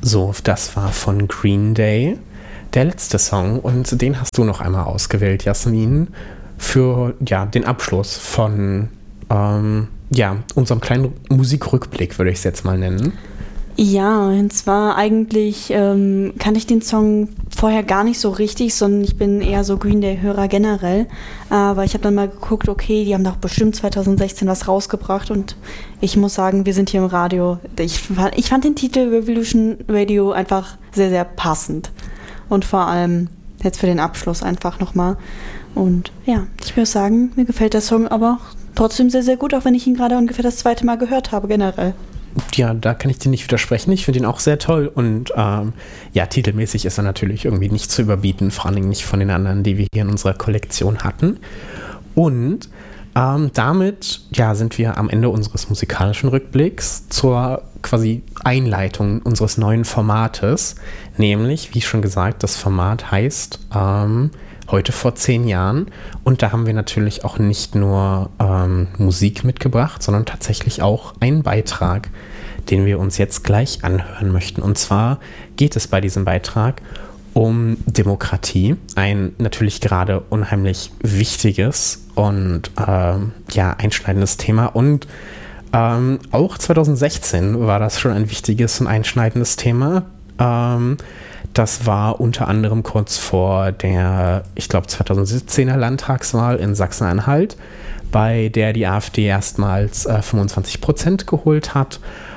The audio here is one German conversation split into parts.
So, das war von Green Day, der letzte Song, und den hast du noch einmal ausgewählt, Jasmin, für den Abschluss von unserem kleinen Musikrückblick, würde ich es jetzt mal nennen. Ja, und zwar eigentlich kannte ich den Song vorher gar nicht so richtig, sondern ich bin eher so Green Day-Hörer generell. Aber ich habe dann mal geguckt, okay, die haben doch bestimmt 2016 was rausgebracht und ich muss sagen, wir sind hier im Radio. Ich fand den Titel Revolution Radio einfach sehr, sehr passend. Und vor allem jetzt für den Abschluss einfach nochmal. Und ja, ich muss sagen, mir gefällt der Song aber trotzdem sehr, sehr gut, auch wenn ich ihn gerade ungefähr das zweite Mal gehört habe generell. Ja, da kann ich dir nicht widersprechen. Ich finde ihn auch sehr toll und titelmäßig ist er natürlich irgendwie nicht zu überbieten, vor allem nicht von den anderen, die wir hier in unserer Kollektion hatten. Und damit sind wir am Ende unseres musikalischen Rückblicks zur quasi Einleitung unseres neuen Formates, nämlich, wie schon gesagt, das Format heißt Heute vor 10 Jahren, und da haben wir natürlich auch nicht nur Musik mitgebracht, sondern tatsächlich auch einen Beitrag, den wir uns jetzt gleich anhören möchten. Und zwar geht es bei diesem Beitrag um Demokratie, ein natürlich gerade unheimlich wichtiges und einschneidendes Thema, und auch 2016 war das schon ein wichtiges und einschneidendes Thema. Das war unter anderem kurz vor der, ich glaube, 2017er Landtagswahl in Sachsen-Anhalt, bei der die AfD erstmals 25% geholt hat.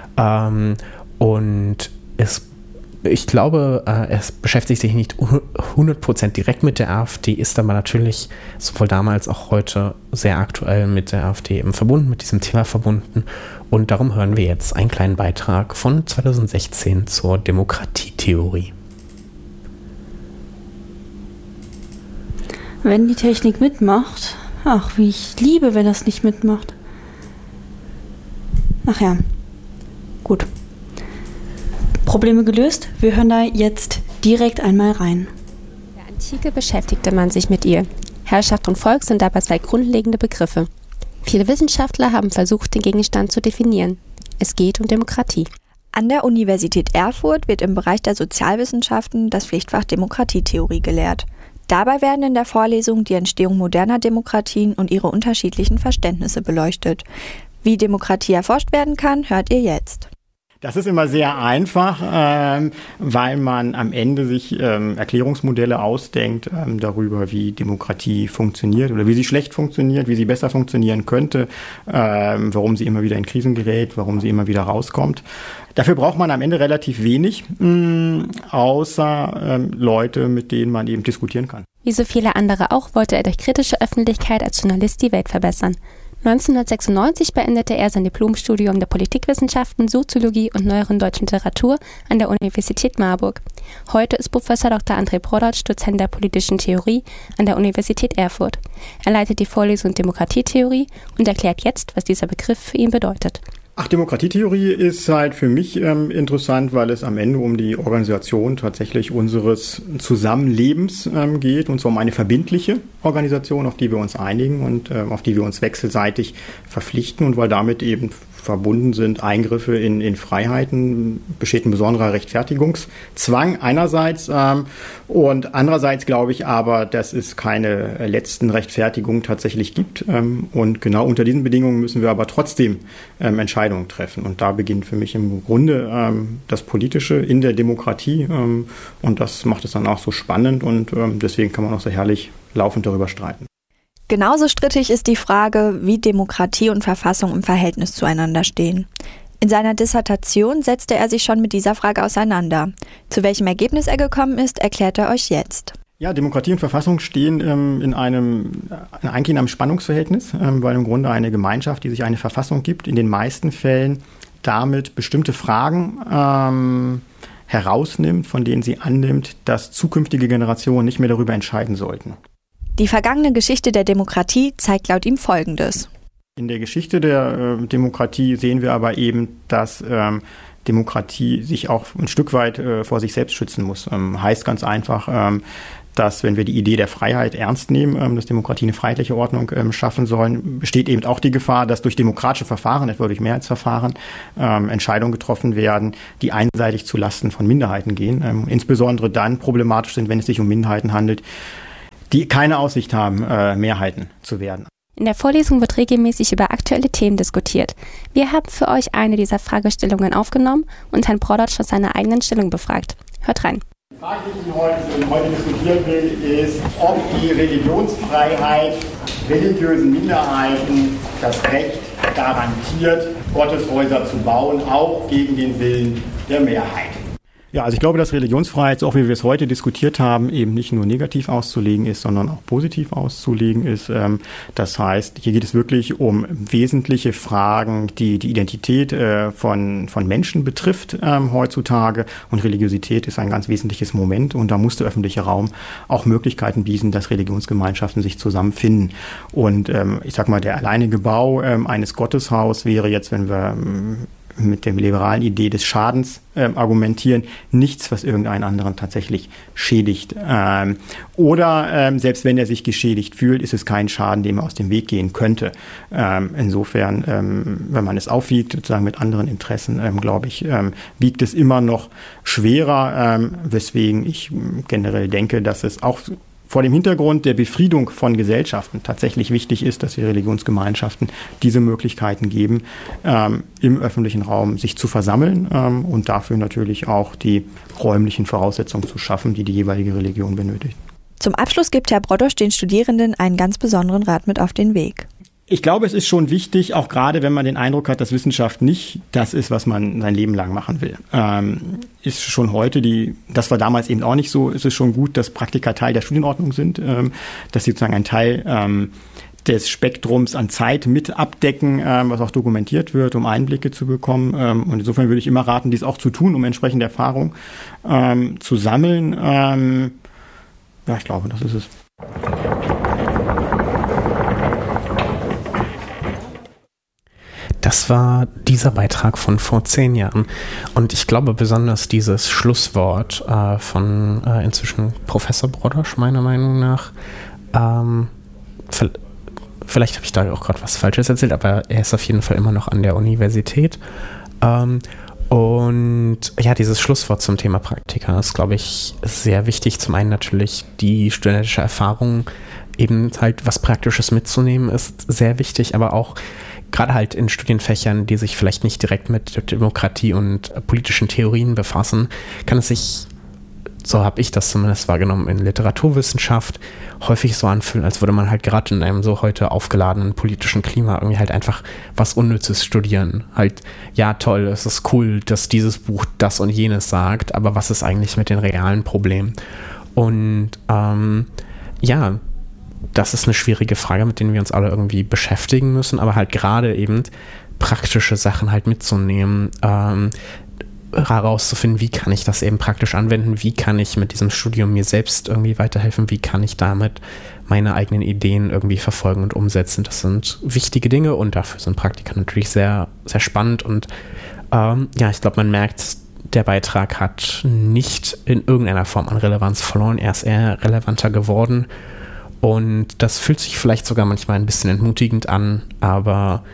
Und ich glaube, es beschäftigt sich nicht 100% direkt mit der AfD, ist aber natürlich sowohl damals auch heute sehr aktuell mit der AfD eben verbunden, mit diesem Thema verbunden. Und darum hören wir jetzt einen kleinen Beitrag von 2016 zur Demokratietheorie. Wenn die Technik mitmacht, ach, wie ich liebe, wenn das nicht mitmacht. Ach ja, gut. Probleme gelöst, wir hören da jetzt direkt einmal rein. In der Antike beschäftigte man sich mit ihr. Herrschaft und Volk sind dabei zwei grundlegende Begriffe. Viele Wissenschaftler haben versucht, den Gegenstand zu definieren. Es geht um Demokratie. An der Universität Erfurt wird im Bereich der Sozialwissenschaften das Pflichtfach Demokratietheorie gelehrt. Dabei werden in der Vorlesung die Entstehung moderner Demokratien und ihre unterschiedlichen Verständnisse beleuchtet. Wie Demokratie erforscht werden kann, hört ihr jetzt. Das ist immer sehr einfach, weil man am Ende sich Erklärungsmodelle ausdenkt darüber, wie Demokratie funktioniert oder wie sie schlecht funktioniert, wie sie besser funktionieren könnte, warum sie immer wieder in Krisen gerät, warum sie immer wieder rauskommt. Dafür braucht man am Ende relativ wenig, außer Leute, mit denen man eben diskutieren kann. Wie so viele andere auch, wollte er durch kritische Öffentlichkeit als Journalist die Welt verbessern. 1996 beendete er sein Diplomstudium der Politikwissenschaften, Soziologie und Neueren Deutschen Literatur an der Universität Marburg. Heute ist Professor Dr. André Broddatsch Dozent der politischen Theorie an der Universität Erfurt. Er leitet die Vorlesung Demokratietheorie und erklärt jetzt, was dieser Begriff für ihn bedeutet. Demokratietheorie ist halt für mich interessant, weil es am Ende um die Organisation tatsächlich unseres Zusammenlebens geht, und zwar um eine verbindliche Organisation, auf die wir uns einigen und auf die wir uns wechselseitig verpflichten, und weil damit eben verbunden sind Eingriffe in Freiheiten, besteht ein besonderer Rechtfertigungszwang einerseits und andererseits glaube ich aber, dass es keine letzten Rechtfertigungen tatsächlich gibt, und genau unter diesen Bedingungen müssen wir aber trotzdem Entscheidungen treffen, und da beginnt für mich im Grunde das Politische in der Demokratie, und das macht es dann auch so spannend, und deswegen kann man auch so herrlich laufend darüber streiten. Genauso strittig ist die Frage, wie Demokratie und Verfassung im Verhältnis zueinander stehen. In seiner Dissertation setzte er sich schon mit dieser Frage auseinander. Zu welchem Ergebnis er gekommen ist, erklärt er euch jetzt. Ja, Demokratie und Verfassung stehen eigentlich in einem Spannungsverhältnis, weil im Grunde eine Gemeinschaft, die sich eine Verfassung gibt, in den meisten Fällen damit bestimmte Fragen herausnimmt, von denen sie annimmt, dass zukünftige Generationen nicht mehr darüber entscheiden sollten. Die vergangene Geschichte der Demokratie zeigt laut ihm Folgendes. In der Geschichte der Demokratie sehen wir aber eben, dass Demokratie sich auch ein Stück weit vor sich selbst schützen muss. Heißt ganz einfach, dass, wenn wir die Idee der Freiheit ernst nehmen, dass Demokratie eine freiheitliche Ordnung schaffen sollen, besteht eben auch die Gefahr, dass durch demokratische Verfahren, etwa durch Mehrheitsverfahren, Entscheidungen getroffen werden, die einseitig zu Lasten von Minderheiten gehen. Insbesondere dann problematisch sind, wenn es sich um Minderheiten handelt, die keine Aussicht haben, Mehrheiten zu werden. In der Vorlesung wird regelmäßig über aktuelle Themen diskutiert. Wir haben für euch eine dieser Fragestellungen aufgenommen und Herrn Broddatsch nach seiner eigenen Stellung befragt. Hört rein. Die Frage, die ich heute diskutieren will, ist, ob die Religionsfreiheit religiösen Minderheiten das Recht garantiert, Gotteshäuser zu bauen, auch gegen den Willen der Mehrheit. Ja, also ich glaube, dass Religionsfreiheit, so auch wie wir es heute diskutiert haben, eben nicht nur negativ auszulegen ist, sondern auch positiv auszulegen ist. Das heißt, hier geht es wirklich um wesentliche Fragen, die die Identität von Menschen betrifft heutzutage. Und Religiosität ist ein ganz wesentliches Moment. Und da muss der öffentliche Raum auch Möglichkeiten bieten, dass Religionsgemeinschaften sich zusammenfinden. Und ich sag mal, der alleinige Bau eines Gotteshauses wäre jetzt, wenn wir mit der liberalen Idee des Schadens argumentieren, nichts, was irgendeinen anderen tatsächlich schädigt. Oder selbst wenn er sich geschädigt fühlt, ist es kein Schaden, dem er aus dem Weg gehen könnte. Insofern, wenn man es aufwiegt, sozusagen mit anderen Interessen, glaube ich, wiegt es immer noch schwerer, weswegen ich generell denke, dass es auch vor dem Hintergrund der Befriedung von Gesellschaften tatsächlich wichtig ist, dass wir Religionsgemeinschaften diese Möglichkeiten geben, im öffentlichen Raum sich zu versammeln und dafür natürlich auch die räumlichen Voraussetzungen zu schaffen, die die jeweilige Religion benötigt. Zum Abschluss gibt Herr Broddatsch den Studierenden einen ganz besonderen Rat mit auf den Weg. Ich glaube, es ist schon wichtig, auch gerade wenn man den Eindruck hat, dass Wissenschaft nicht das ist, was man sein Leben lang machen will. Ist schon heute das war damals eben auch nicht so, ist es schon gut, dass Praktika Teil der Studienordnung sind, dass sie sozusagen ein Teil des Spektrums an Zeit mit abdecken, was auch dokumentiert wird, um Einblicke zu bekommen. Und insofern würde ich immer raten, dies auch zu tun, um entsprechende Erfahrung zu sammeln. Ja, ich glaube, das ist es. Das war dieser Beitrag von vor 10 Jahren. Und ich glaube besonders dieses Schlusswort von inzwischen Professor Broddatsch, meiner Meinung nach, vielleicht habe ich da auch gerade was Falsches erzählt, aber er ist auf jeden Fall immer noch an der Universität. Und ja, dieses Schlusswort zum Thema Praktika ist, glaube ich, sehr wichtig. Zum einen natürlich die studentische Erfahrung, eben halt was Praktisches mitzunehmen, ist sehr wichtig, aber auch gerade halt in Studienfächern, die sich vielleicht nicht direkt mit Demokratie und politischen Theorien befassen, kann es sich, so habe ich das zumindest wahrgenommen, in Literaturwissenschaft häufig so anfühlen, als würde man halt gerade in einem so heute aufgeladenen politischen Klima irgendwie halt einfach was Unnützes studieren. Halt, ja toll, es ist cool, dass dieses Buch das und jenes sagt, aber was ist eigentlich mit den realen Problemen? Und ja, das ist eine schwierige Frage, mit denen wir uns alle irgendwie beschäftigen müssen, aber halt gerade eben praktische Sachen halt mitzunehmen, herauszufinden, wie kann ich das eben praktisch anwenden, wie kann ich mit diesem Studium mir selbst irgendwie weiterhelfen, wie kann ich damit meine eigenen Ideen irgendwie verfolgen und umsetzen. Das sind wichtige Dinge und dafür sind Praktika natürlich sehr, sehr spannend und ja, ich glaube, man merkt, der Beitrag hat nicht in irgendeiner Form an Relevanz verloren, er ist eher relevanter geworden. Und das fühlt sich vielleicht sogar manchmal ein bisschen entmutigend an, aber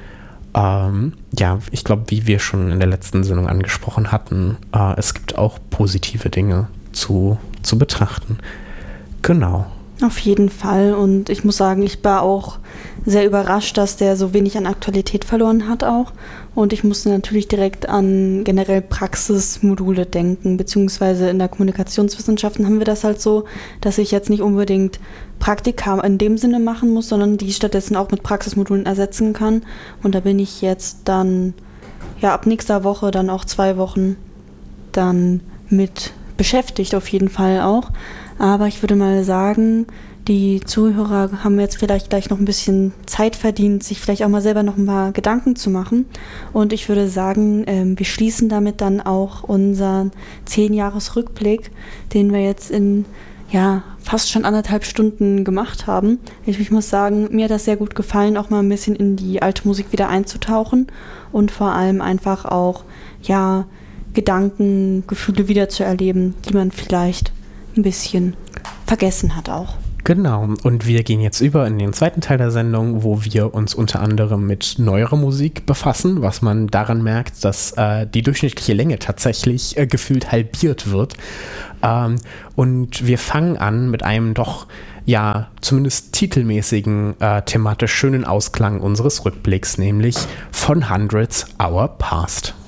ja, ich glaube, wie wir schon in der letzten Sendung angesprochen hatten, es gibt auch positive Dinge zu betrachten. Genau. Auf jeden Fall. Und ich muss sagen, ich war auch sehr überrascht, dass der so wenig an Aktualität verloren hat auch. Und ich musste natürlich direkt an generell Praxismodule denken, beziehungsweise in der Kommunikationswissenschaften haben wir das halt so, dass ich jetzt nicht unbedingt Praktika in dem Sinne machen muss, sondern die stattdessen auch mit Praxismodulen ersetzen kann. Und da bin ich jetzt dann, ja, ab nächster Woche dann auch 2 Wochen dann mit beschäftigt, auf jeden Fall auch. Aber ich würde mal sagen, die Zuhörer haben jetzt vielleicht gleich noch ein bisschen Zeit verdient, sich vielleicht auch mal selber noch ein paar Gedanken zu machen. Und ich würde sagen, wir schließen damit dann auch unseren 10-Jahres-Rückblick, den wir jetzt in fast schon 1,5 Stunden gemacht haben. Ich muss sagen, mir hat das sehr gut gefallen, auch mal ein bisschen in die alte Musik wieder einzutauchen und vor allem einfach auch, Gedanken, Gefühle wieder zu erleben, die man vielleicht ein bisschen vergessen hat auch. Genau, und wir gehen jetzt über in den zweiten Teil der Sendung, wo wir uns unter anderem mit neuerer Musik befassen, was man daran merkt, dass die durchschnittliche Länge tatsächlich gefühlt halbiert wird. Und wir fangen an mit einem doch, ja, zumindest titelmäßigen, thematisch schönen Ausklang unseres Rückblicks, nämlich von Hundreds Our Past.